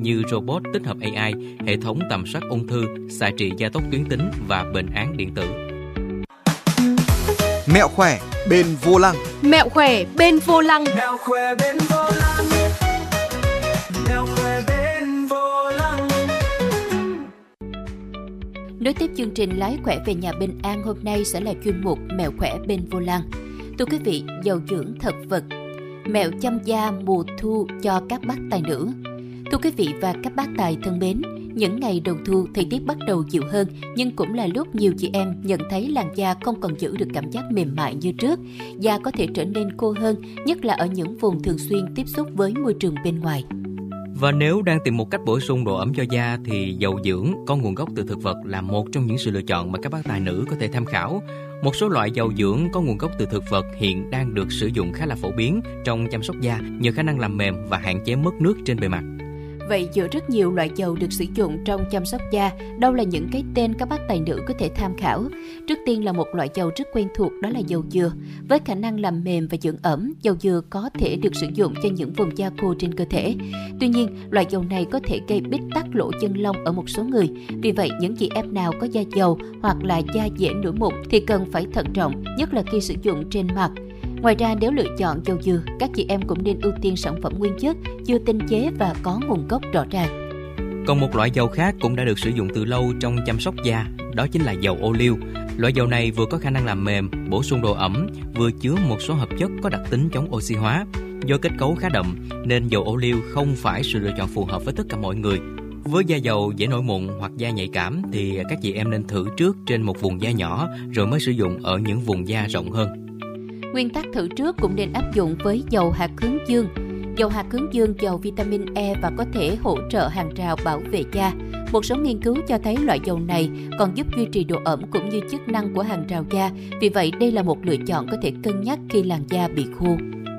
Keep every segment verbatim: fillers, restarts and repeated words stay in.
như robot tích hợp a i, hệ thống tầm soát ung thư, xạ trị gia tốc tuyến tính và bệnh án điện tử. Mẹo khỏe bên vô lăng. Mẹo khỏe bên vô lăng. Mẹo khỏe bên vô lăng. Mẹo khỏe bên vô lăng. Nối tiếp chương trình Lái khỏe về nhà bình an hôm nay sẽ là chuyên mục Mẹo khỏe bên vô lăng. Thưa quý vị, dầu dưỡng thực vật, mẹo chăm da mùa thu cho các bác tài nữ. Thưa quý vị và các bác tài thân mến, những ngày đầu thu thời tiết bắt đầu dịu hơn, nhưng cũng là lúc nhiều chị em nhận thấy làn da không còn giữ được cảm giác mềm mại như trước. Da có thể trở nên khô hơn, nhất là ở những vùng thường xuyên tiếp xúc với môi trường bên ngoài. Và nếu đang tìm một cách bổ sung độ ẩm cho da thì dầu dưỡng có nguồn gốc từ thực vật là một trong những sự lựa chọn mà các bác tài nữ có thể tham khảo. Một số loại dầu dưỡng có nguồn gốc từ thực vật hiện đang được sử dụng khá là phổ biến trong chăm sóc da nhờ khả năng làm mềm và hạn chế mất nước trên bề mặt. Vậy giữa rất nhiều loại dầu được sử dụng trong chăm sóc da, đâu là những cái tên các bác tài nữ có thể tham khảo? Trước tiên là một loại dầu rất quen thuộc, đó là dầu dừa. Với khả năng làm mềm và dưỡng ẩm, dầu dừa có thể được sử dụng cho những vùng da khô trên cơ thể. Tuy nhiên, loại dầu này có thể gây bít tắc lỗ chân lông ở một số người. Vì vậy, những chị em nào có da dầu hoặc là da dễ nổi mụn thì cần phải thận trọng, nhất là khi sử dụng trên mặt. Ngoài ra, nếu lựa chọn dầu dừa, các chị em cũng nên ưu tiên sản phẩm nguyên chất, chưa tinh chế và có nguồn gốc rõ ràng. Còn một loại dầu khác cũng đã được sử dụng từ lâu trong chăm sóc da, đó chính là dầu ô liu. Loại dầu này vừa có khả năng làm mềm, bổ sung độ ẩm, vừa chứa một số hợp chất có đặc tính chống oxy hóa. Do kết cấu khá đậm nên dầu ô liu không phải sự lựa chọn phù hợp với tất cả mọi người. Với da dầu dễ nổi mụn hoặc da nhạy cảm thì các chị em nên thử trước trên một vùng da nhỏ rồi mới sử dụng ở những vùng da rộng hơn. Nguyên tắc thử trước cũng nên áp dụng với dầu hạt hướng dương. Dầu hạt hướng dương giàu vitamin E và có thể hỗ trợ hàng rào bảo vệ da. Một số nghiên cứu cho thấy loại dầu này còn giúp duy trì độ ẩm cũng như chức năng của hàng rào da. Vì vậy, đây là một lựa chọn có thể cân nhắc khi làn da bị khô.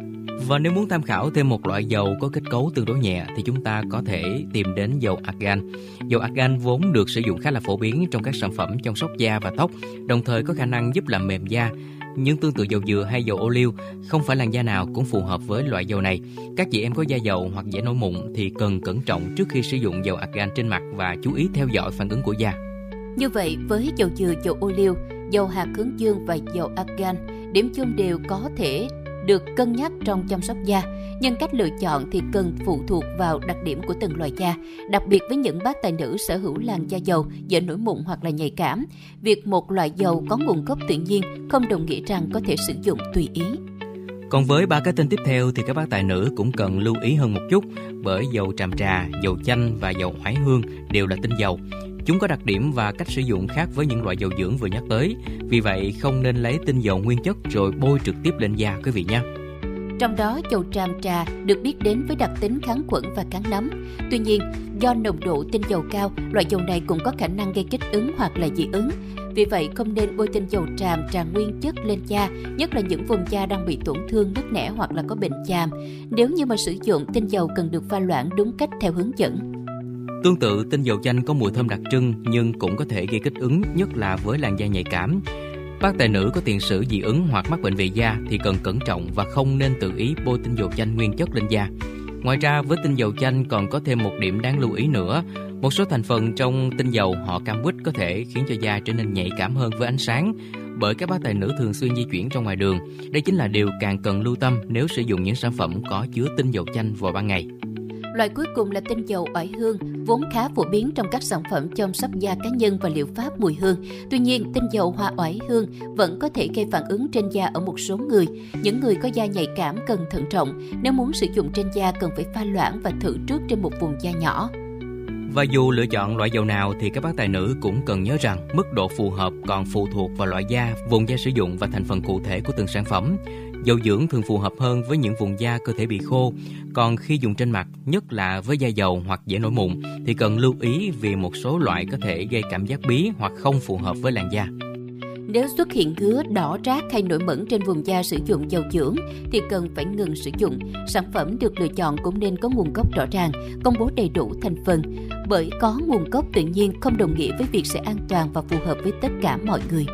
Và nếu muốn tham khảo thêm một loại dầu có kết cấu tương đối nhẹ thì chúng ta có thể tìm đến dầu argan. Dầu argan vốn được sử dụng khá là phổ biến trong các sản phẩm chăm sóc da và tóc, đồng thời có khả năng giúp làm mềm da. Nhưng tương tự dầu dừa hay dầu ô liu, không phải làn da nào cũng phù hợp với loại dầu này. Các chị em có da dầu hoặc dễ nổi mụn thì cần cẩn trọng trước khi sử dụng dầu argan trên mặt và chú ý theo dõi phản ứng của da. Như vậy, với dầu dừa, dầu ô liu, dầu hạt hướng dương và dầu argan, điểm chung đều có thể được cân nhắc trong chăm sóc da, nhưng cách lựa chọn thì cần phụ thuộc vào đặc điểm của từng loại da. Đặc biệt với những bác tài nữ sở hữu làn da dầu, dễ nổi mụn hoặc là nhạy cảm, việc một loại dầu có nguồn gốc tự nhiên không đồng nghĩa rằng có thể sử dụng tùy ý. Còn với ba cái tên tiếp theo thì các bác tài nữ cũng cần lưu ý hơn một chút, bởi dầu tràm trà, dầu chanh và dầu oải hương đều là tinh dầu. Chúng có đặc điểm và cách sử dụng khác với những loại dầu dưỡng vừa nhắc tới. Vì vậy, không nên lấy tinh dầu nguyên chất rồi bôi trực tiếp lên da quý vị nhé. Trong đó, dầu tràm trà được biết đến với đặc tính kháng khuẩn và kháng nấm. Tuy nhiên, do nồng độ tinh dầu cao, loại dầu này cũng có khả năng gây kích ứng hoặc là dị ứng. Vì vậy, không nên bôi tinh dầu tràm trà nguyên chất lên da, nhất là những vùng da đang bị tổn thương, nứt nẻ hoặc là có bệnh chàm. Nếu như mà sử dụng, tinh dầu cần được pha loãng đúng cách theo hướng dẫn. Tương tự, tinh dầu chanh có mùi thơm đặc trưng nhưng cũng có thể gây kích ứng, nhất là với làn da nhạy cảm. Bác tài nữ có tiền sử dị ứng hoặc mắc bệnh về da thì cần cẩn trọng và không nên tự ý bôi tinh dầu chanh nguyên chất lên da. Ngoài ra, với tinh dầu chanh còn có thêm một điểm đáng lưu ý nữa. Một số thành phần trong tinh dầu họ cam quýt có thể khiến cho da trở nên nhạy cảm hơn với ánh sáng. Bởi các bác tài nữ thường xuyên di chuyển trong ngoài đường, đây chính là điều càng cần lưu tâm nếu sử dụng những sản phẩm có chứa tinh dầu chanh vào ban ngày. Loại cuối cùng là tinh dầu oải hương, vốn khá phổ biến trong các sản phẩm chăm sóc da cá nhân và liệu pháp mùi hương. Tuy nhiên, tinh dầu hoa oải hương vẫn có thể gây phản ứng trên da ở một số người. Những người có da nhạy cảm cần thận trọng, nếu muốn sử dụng trên da cần phải pha loãng và thử trước trên một vùng da nhỏ. Và dù lựa chọn loại dầu nào thì các bác tài nữ cũng cần nhớ rằng mức độ phù hợp còn phụ thuộc vào loại da, vùng da sử dụng và thành phần cụ thể của từng sản phẩm. Dầu dưỡng thường phù hợp hơn với những vùng da cơ thể bị khô, còn khi dùng trên mặt, nhất là với da dầu hoặc dễ nổi mụn, thì cần lưu ý vì một số loại có thể gây cảm giác bí hoặc không phù hợp với làn da. Nếu xuất hiện ngứa, đỏ rát hay nổi mẩn trên vùng da sử dụng dầu dưỡng thì cần phải ngừng sử dụng. Sản phẩm được lựa chọn cũng nên có nguồn gốc rõ ràng, công bố đầy đủ thành phần. Bởi có nguồn gốc tự nhiên không đồng nghĩa với việc sẽ an toàn và phù hợp với tất cả mọi người.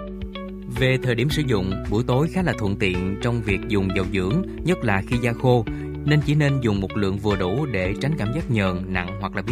Về thời điểm sử dụng, buổi tối khá là thuận tiện trong việc dùng dầu dưỡng, nhất là khi da khô, nên chỉ nên dùng một lượng vừa đủ để tránh cảm giác nhờn, nặng hoặc là bí